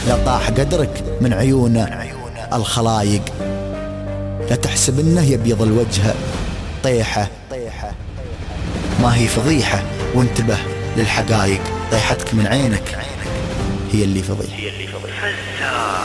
لا طاح قدرك من عيون الخلايق، لا تحسب انه يبيض الوجه طيحة، ما هي فضيحة، وانتبه للحقايق، طيحتك من عينك هي اللي فضيحة.